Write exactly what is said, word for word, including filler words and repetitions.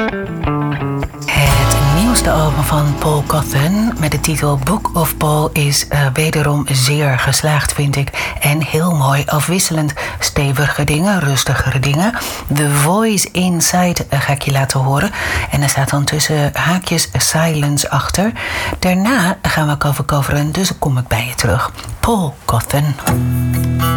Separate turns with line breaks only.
Het nieuwste album van Paul Cawthon met de titel Book of Paul is uh, wederom zeer geslaagd, vind ik. En heel mooi afwisselend. Stevige dingen, rustigere dingen. The Voice Inside uh, ga ik je laten horen. En er staat dan tussen haakjes silence achter. Daarna gaan we cover coveren, dus kom ik bij je terug. Paul Cawthon.